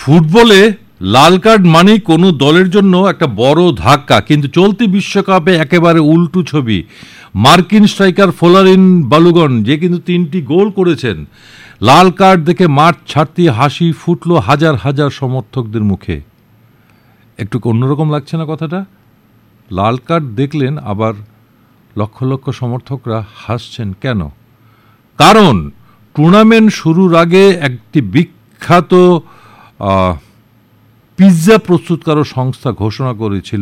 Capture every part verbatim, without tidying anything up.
ফুটবলে লাল কার্ড মানেই কোনো দলের জন্য একটা বড় ধাক্কা, কিন্তু চলতি বিশ্বকাপে একেবারে উল্টো ছবি। মার্কিন স্ট্রাইকার ফ্লোরিন বালুগন, যে কিন্তু তিনটি গোল করেছেন, লাল কার্ড দেখে মাঠ ছাড়তে হাসি ফুটলো হাজার হাজার সমর্থকদের মুখে। একটু অন্যরকম লাগছে না কথাটা? লাল কার্ড দেখলেন, আবার লক্ষ লক্ষ সমর্থকরা হাসছেন কেন? কারণ টুর্নামেন্ট শুরুর আগে একটি বিখ্যাত পিৎজা প্রস্তুতকারক সংস্থা ঘোষণা করেছিল,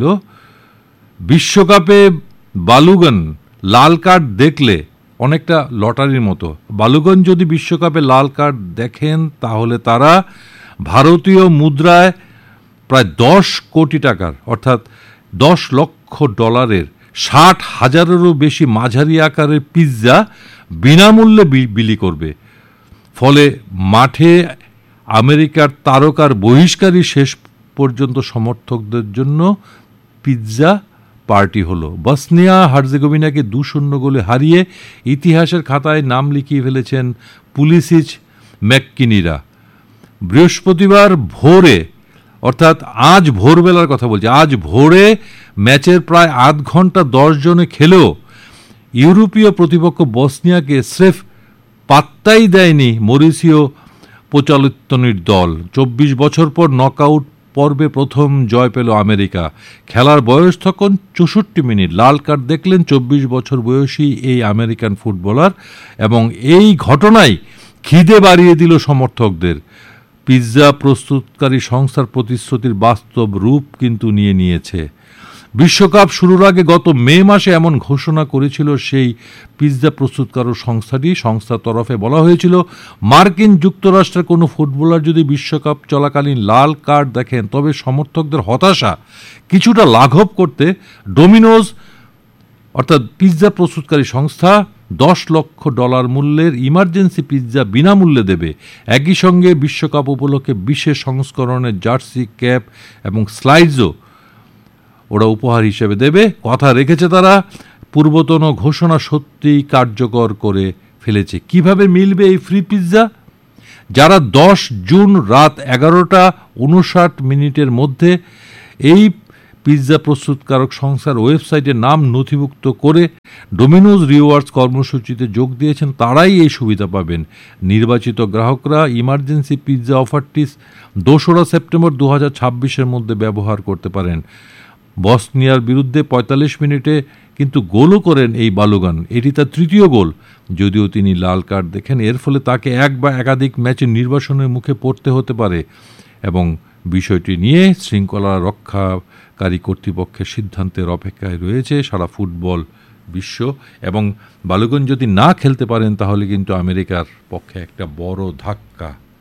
বিশ্বকাপে বালুগন লাল কার্ড দেখলে অনেকটা লটারির মতো। বালুগন যদি বিশ্বকাপে লাল কার্ড দেখেন, তাহলে তারা ভারতীয় মুদ্রায় প্রায় দশ কোটি টাকার, অর্থাৎ দশ লক্ষ ডলারের ষাট হাজারেরও বেশি মাঝারি আকারের পিৎজা বিনামূল্যে বিলি করবে। ফলে মাঠে আমেরিকার তারকার বহিষ্কারই শেষ পর্যন্ত সমর্থকদের জন্য পিৎজা পার্টি হলো। বসনিয়া হার্জেগোভিনাকে দু শূন্য গোলে হারিয়ে ইতিহাসের খাতায় নাম লিখিয়ে ফেলেছেন পুলিসিচ ম্যাককিনিরা। বৃহস্পতিবার ভোরে, অর্থাৎ আজ ভোরবেলার কথা বলছি, আজ ভোরে ম্যাচের প্রায় আধ ঘন্টা দশ জনে খেলেও ইউরোপীয় প্রতিপক্ষ বসনিয়াকে স্রেফ পাত্তাই দেয়নি মরিসিও পোচালোত্তনির দল। চব্বিশ বছর পর নকআউট পর্বে প্রথম জয় পেল আমেরিকা। খেলার বয়স তখন চৌষট্টি মিনিট। লাল কার্ড দেখলেন চব্বিশ বছর বয়সী এই আমেরিকান ফুটবলার, এবং এই ঘটনাই খিদে বাড়িয়ে দিল সমর্থকদের। পিৎজা প্রস্তুতকারী সংস্থার প্রতিশ্রুতির বাস্তব রূপ কিন্তু নিয়ে নিয়েছে। বিশ্বকাপ শুরুর আগে গত মে মাসে এমন ঘোষণা করেছিল সেই পিৎজা প্রস্তুতকারক সংস্থাটি। সংস্থার তরফে বলা হয়েছিল, মার্কিন যুক্তরাষ্ট্রের কোনো ফুটবলার যদি বিশ্বকাপ চলাকালীন লাল কার্ড দেখেন, তবে সমর্থকদের হতাশা কিছুটা লাঘব করতে ডোমিনোজ, অর্থাৎ পিৎজা প্রস্তুতকারী সংস্থা, দশ লক্ষ ডলার মূল্যের ইমার্জেন্সি পিৎজা বিনামূল্যে দেবে। একই সঙ্গে বিশ্বকাপ উপলক্ষে বিশেষ সংস্করণের জার্সি, ক্যাপ এবং স্লাইডসও ওরা উপহার হিসেবে দেবে। কথা রেখেছে তারা। পূর্বতন ঘোষণা সত্যিই কার্যকর করে ফেলেছে। কিভাবে মিলবে এই ফ্রি পিৎজা? যারা দশ জুন রাত এগারোটা উনষাট মিনিটের মধ্যে এই পিৎজা প্রস্তুতকারক সংস্থার ওয়েবসাইটে নাম নথিভুক্ত করে ডোমিনোজ রিওয়ার্ডস কর্মসূচিতে যোগ দিয়েছেন, তারাই এই সুবিধা পাবেন। নির্বাচিত গ্রাহকরা ইমার্জেন্সি পিৎজা অফারটি দোসরা সেপ্টেম্বর দু হাজার ছাব্বিশের মধ্যে ব্যবহার করতে পারেন। বসনিয়ার বিরুদ্ধে পঁয়তাল্লিশ মিনিটে কিন্তু গোলও করেন এই বালুগন। এটি তার তৃতীয় গোল, যদিও তিনি লাল কার্ড দেখেন। এর ফলে তাকে এক বা একাধিক ম্যাচে নির্বাসনের মুখে পড়তে হতে পারে, এবং বিষয়টি নিয়ে শৃঙ্খলা রক্ষাকারী কর্তৃপক্ষের সিদ্ধান্তের অপেক্ষায় রয়েছে সারা ফুটবল বিশ্ব। এবং বালুগন যদি না খেলতে পারেন, তাহলে কিন্তু আমেরিকার পক্ষে একটা বড় ধাক্কা।